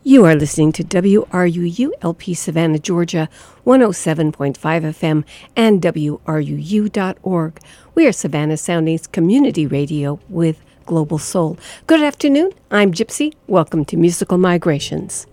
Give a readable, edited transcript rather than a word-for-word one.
You are listening to WRUU LP Savannah, Georgia, 107.5 FM and WRUU.org. We are Savannah Sounding's community radio with Global Soul. Good afternoon. I'm Gypsy. Welcome to Musical Migrations.